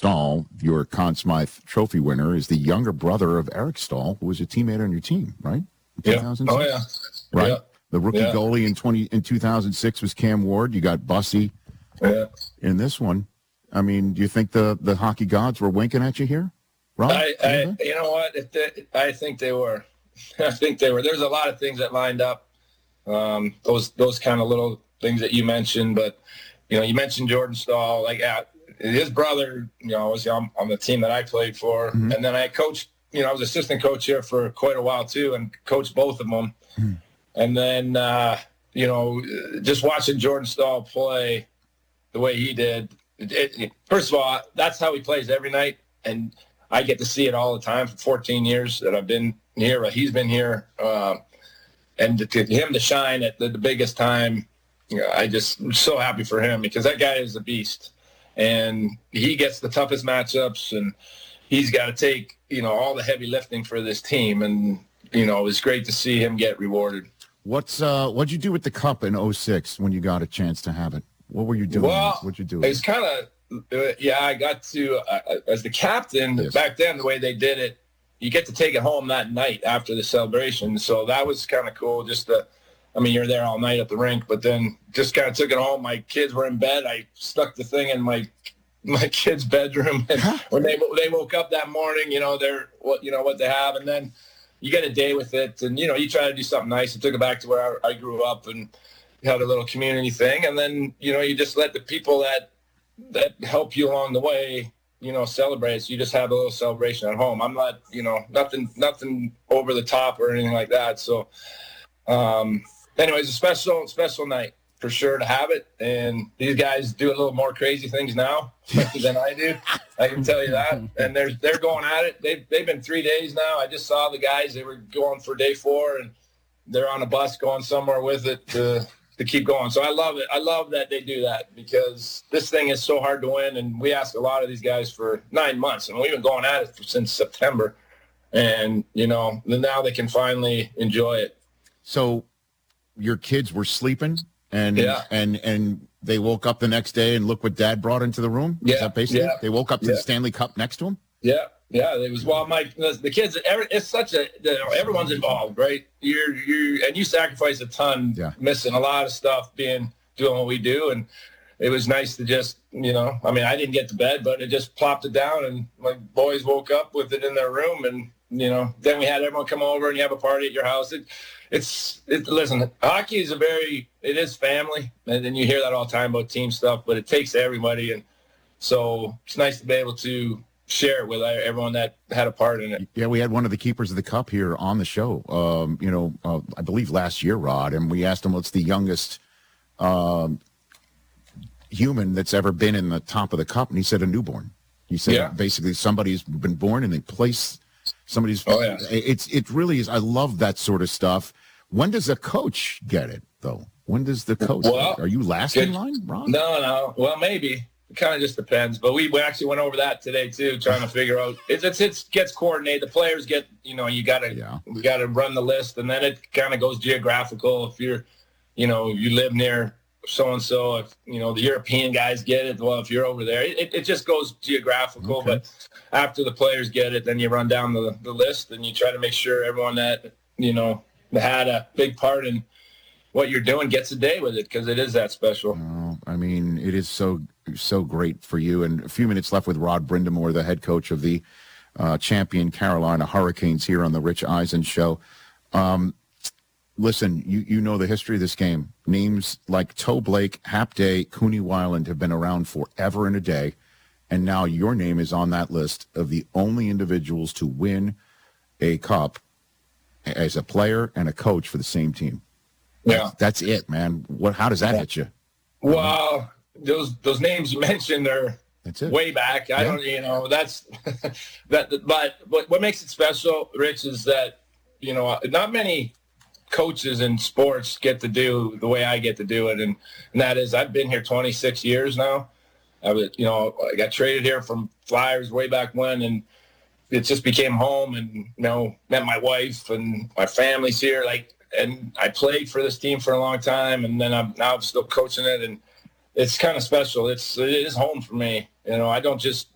Stahl, your Conn Smythe Trophy winner, is the younger brother of Eric Stahl, who was a teammate on your team, right? Yeah. 2006? Oh, yeah. Right? Yeah. The rookie goalie in 2006 was Cam Ward. You got Bussy in this one. I mean, do you think the hockey gods were winking at you here, Rob? You know what? I think they were. I think they were. There's a lot of things that lined up. Those kind of little things that you mentioned, but you mentioned Jordan Stahl. Like his brother, was on the team that I played for, and then I coached. I was assistant coach here for quite a while too, and coached both of them. And then just watching Jordan Stahl play the way he did. First of all, that's how he plays every night, and I get to see it all the time for 14 years that I've been here. He's been here, and to him to shine at the biggest time, I'm so happy for him because that guy is a beast, and he gets the toughest matchups, and he's got to take all the heavy lifting for this team, and it's great to see him get rewarded. What'd you do with the cup in 2006 when you got a chance to have it? What were you doing? Well, what'd you do? It's kind of I got to as the captain back then. The way they did it, you get to take it home that night after the celebration. So that was kind of cool. You're there all night at the rink, but then just kind of took it home. My kids were in bed. I stuck the thing in my kids' bedroom, and when they woke up that morning, they're what they have, and then you get a day with it, and you try to do something nice. I took it back to where I grew up and had a little community thing, and then you just let the people that help you along the way celebrate. So you just have a little celebration at home. I'm not nothing over the top or anything like that. So anyways, a special night for sure to have it, and these guys do a little more crazy things now than I do. I can tell you that. And they're going at it. They've been 3 days now. I just saw the guys. They were going for day 4, and they're on a bus going somewhere with it to keep going. So I love it. I love that they do that because this thing is so hard to win, and we ask a lot of these guys for 9 months, and we've been going at it since September, and now they can finally enjoy it. So your kids were sleeping, and they woke up the next day, and look what Dad brought into the room. Yeah, is that basically? They woke up to the Stanley Cup next to him. Yeah. Yeah, it was the kids. It's such everyone's involved, right? You sacrifice a ton, missing a lot of stuff, doing what we do, and it was nice to just I didn't get to bed, but it just plopped it down, and my boys woke up with it in their room, and then we had everyone come over, and you have a party at your house. Listen, hockey is it is family, and then you hear that all the time about team stuff, but it takes everybody, and so it's nice to be able to share it with everyone that had a part in it. Yeah, we had one of the keepers of the cup here on the show, I believe last year, Rod, and we asked him what's the youngest human that's ever been in the top of the cup, and he said a newborn. He said basically somebody's been born and they place somebody's. Oh, yeah. It really is. I love that sort of stuff. When does a coach get it, though? When does the coach? Are you last in line, Rod? No. Well, maybe. It kind of just depends, but we actually went over that today too, trying to figure out. It gets coordinated. The players get, we gotta run the list, and then it kind of goes geographical. If you're, you live near so and so, if the European guys get it, well, if you're over there, it just goes geographical. Okay. But after the players get it, then you run down the list, and you try to make sure everyone that had a big part in what you're doing gets a day with it, because it is that special. It is so great for you. And a few minutes left with Rod Brind'Amour, the head coach of the champion Carolina Hurricanes, here on the Rich Eisen Show. Listen, you know the history of this game. Names like Toe Blake, Hap Day, Cooney Weiland have been around forever and a day, and now your name is on that list of the only individuals to win a cup as a player and a coach for the same team. Yeah, that's it, man. How does that hit you? Well, those names you mentioned are way back. I don't, that's that. But what makes it special, Rich, is that not many coaches in sports get to do the way I get to do it, and that is I've been here 26 years now. I got traded here from Flyers way back when, and it just became home, and met my wife, and my family's here, and I played for this team for a long time, and then I'm still coaching it, and it's kind of special. It is home for me. I don't just